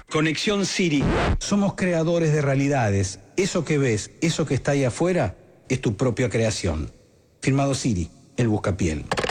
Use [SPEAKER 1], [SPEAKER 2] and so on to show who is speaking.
[SPEAKER 1] Conexión Siri. Somos creadores de realidades. Eso que ves, eso que está ahí afuera, es tu propia creación. Firmado Siri, el buscapiel.